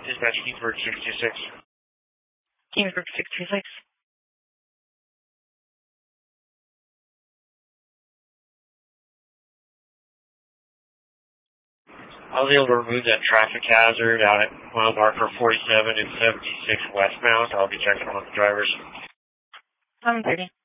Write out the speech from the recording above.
Dispatch Kingsburg 626. Kingsburg 626. I was able to remove that traffic hazard out at mile marker 47 and 76 westbound. I'll be checking on the drivers. 7:30.